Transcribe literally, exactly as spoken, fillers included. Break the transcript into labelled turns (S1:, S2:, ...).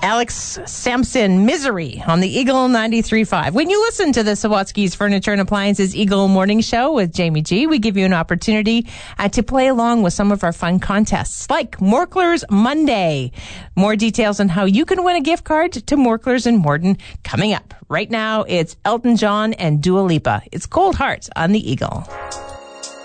S1: Alex Sampson, Misery on the Eagle ninety-three point five. When you listen to the Sawatsky's Furniture and Appliances Eagle Morning Show with Jamie G, we give you an opportunity uh, to play along with some of our fun contests, like Morklers Monday. More details on how you can win a gift card to Morklers in Morden coming up. Right now, it's Elton John and Dua Lipa. It's Cold Heart on the Eagle.